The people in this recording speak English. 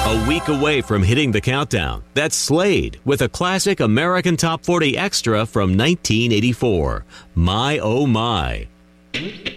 A week away from hitting the countdown, that's Slade with a classic American Top 40 extra from 1984, My Oh My.